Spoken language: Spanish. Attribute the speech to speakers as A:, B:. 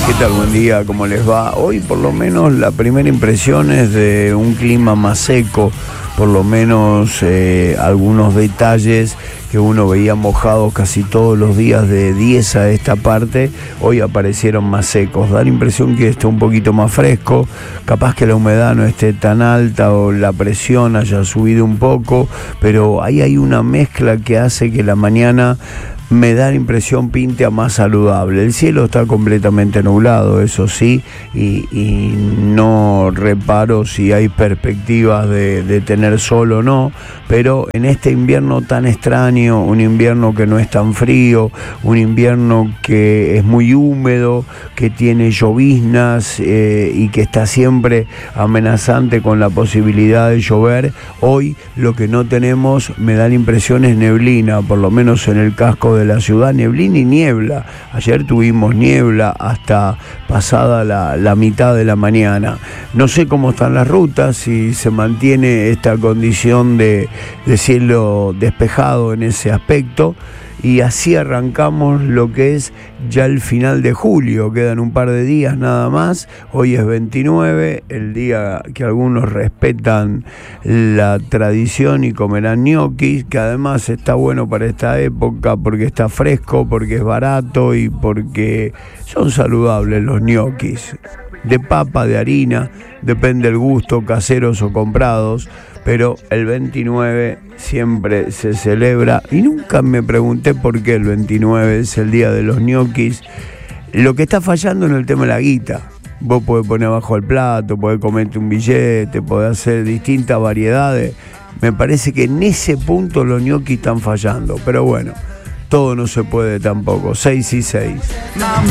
A: ¿Qué tal? Buen día, ¿cómo les va? Hoy por lo menos la primera impresión es de un clima más seco, por lo menos algunos detalles que uno veía mojados casi todos los días de 10 a esta parte, hoy aparecieron más secos. Da la impresión que está un poquito más fresco, capaz que la humedad no esté tan alta o la presión haya subido un poco, pero ahí hay una mezcla que hace que la mañana me da la impresión pinte a más saludable. El cielo está completamente nublado, eso sí, y no reparo si hay perspectivas de tener sol o no, pero en este invierno tan extraño, un invierno que no es tan frío, un invierno que es muy húmedo, que tiene lloviznas y que está siempre amenazante con la posibilidad de llover, hoy lo que no tenemos, me da la impresión, es neblina, por lo menos en el casco de la ciudad, neblina y niebla. Ayer tuvimos niebla hasta pasada la mitad de la mañana. No sé cómo están las rutas, si se mantiene esta condición de cielo despejado en ese aspecto. Y así arrancamos lo que es ya el final de julio. Quedan un par de días nada más. Hoy es 29, el día que algunos respetan la tradición y comerán ñoquis, que además está bueno para esta época porque está fresco, porque es barato y porque son saludables los ñoquis. De papa, de harina, depende del gusto, caseros o comprados. Pero el 29 siempre se celebra y nunca me pregunté por qué el 29 es el día de los ñoquis. Lo que está fallando en el tema de la guita. Vos podés poner abajo el plato, podés comerte un billete, podés hacer distintas variedades. Me parece que en ese punto los ñoquis están fallando. Pero bueno, todo no se puede tampoco. 6 y 6.